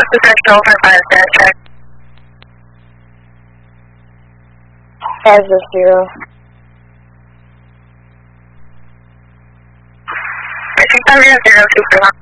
Potential for 5 status check. 5-0. Racing 5 0 2 for 1.